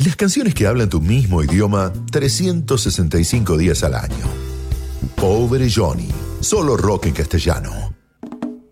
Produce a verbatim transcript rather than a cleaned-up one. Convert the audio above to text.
las canciones que hablan tu mismo idioma trescientos sesenta y cinco días al año. Pobre Johnny, solo rock en castellano.